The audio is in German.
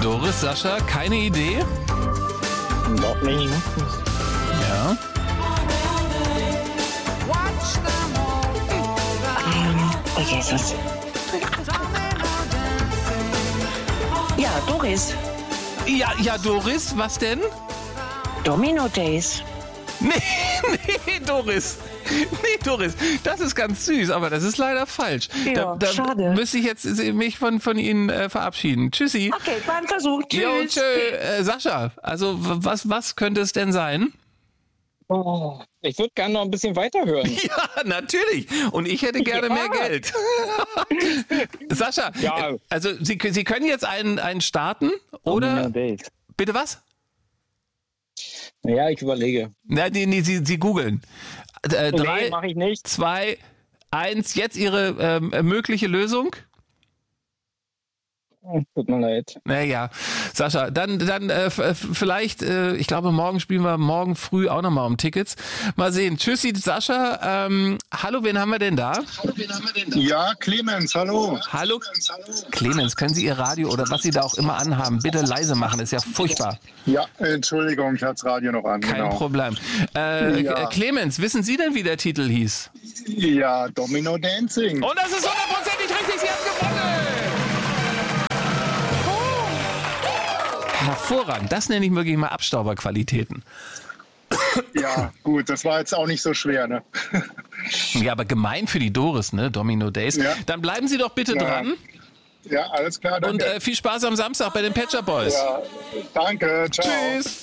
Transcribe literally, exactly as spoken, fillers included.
Doris, Sascha, keine Idee? Noch nicht. Ja. Oh Jesus. Ja, Doris. Ja, ja, Doris, was denn? Domino Days. Nee, nee, Doris. Nee, Doris, das ist ganz süß, aber das ist leider falsch. Ja, da, da schade. müsste ich jetzt mich von, von Ihnen äh, verabschieden. Tschüssi. Okay, war ein Versuch. Tschüss. Jo, tschö. Äh, Sascha, also w- was, was könnte es denn sein? Oh, ich würde gerne noch ein bisschen weiterhören. Ja, natürlich. Und ich hätte gerne Ja. mehr Geld. Sascha, Ja. äh, also Sie, Sie können jetzt einen, einen starten, oder? Days. Bitte was? Naja, ich überlege. Na, nee, nee, Sie, Sie googeln. Äh, drei, Nee, mache ich nicht. zwei, eins, jetzt Ihre ähm, mögliche Lösung? Oh, tut mir leid. Naja, Sascha, dann, dann äh, f- f- vielleicht, äh, ich glaube, morgen spielen wir morgen früh auch nochmal um Tickets. Mal sehen. Tschüssi, Sascha. Ähm, hallo, wen haben wir denn da? Ja, Clemens, hallo. Hallo, Clemens, können Sie Ihr Radio oder was Sie da auch immer anhaben, bitte leise machen? Ist ja furchtbar. Ja, Entschuldigung, ich hatte das Radio noch an. Kein genau. Problem. Äh, Ja. Clemens, wissen Sie denn, wie der Titel hieß? Ja, Domino Dancing. Und das ist hundertprozentig richtig, Sie haben gewonnen! Hervorragend, das nenne ich wirklich mal Abstauberqualitäten. Ja, gut, das war jetzt auch nicht so schwer, ne? Ja, aber gemein für die Doris, ne? Domino Days. Ja. Dann bleiben Sie doch bitte Ja. dran Ja, alles klar, danke. und äh, viel Spaß am Samstag bei den Patcher Boys. ja, danke, ciao. Tschüss!